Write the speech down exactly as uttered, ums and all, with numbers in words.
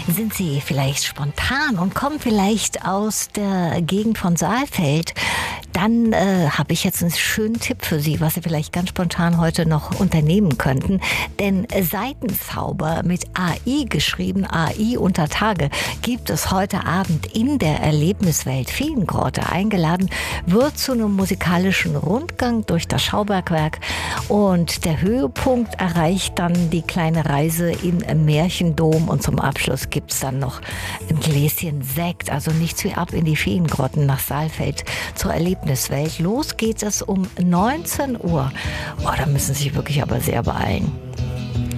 Sind Sie vielleicht spontan und kommen vielleicht aus der Gegend von Saalfeld? Dann äh, habe ich jetzt einen schönen Tipp für Sie, was Sie vielleicht ganz spontan heute noch unternehmen könnten. Denn Seitenzauber mit A I geschrieben, A I unter Tage, gibt es heute Abend in der Erlebniswelt Feengrotte. Eingeladen wird zu einem musikalischen Rundgang durch das Schaubergwerk. Und der Höhepunkt erreicht dann die kleine Reise in Märchendom. Und zum Abschluss gibt es dann noch ein Gläschen Sekt. Also nichts wie ab in die Feengrotten nach Saalfeld zur Erlebniswelt. Los geht es um neunzehn Uhr. Oh, da müssen Sie sich wirklich aber sehr beeilen.